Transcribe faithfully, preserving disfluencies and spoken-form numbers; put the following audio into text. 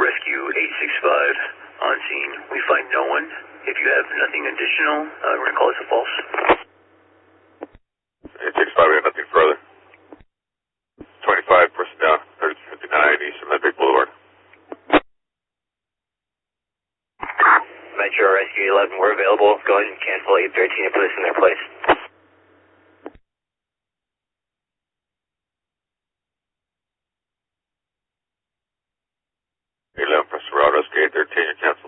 Rescue eight six five on scene. We find no one. If you have nothing additional, uh, we're going to call this a false. eight six five, we have nothing further. twenty-five, person down, thirty fifty-nine East Olympic Boulevard. Metro Rescue eleven, we're available. Go ahead and cancel eight thirteen and put us in their place. eleven, press route, rescue eight thirteen, you cancel.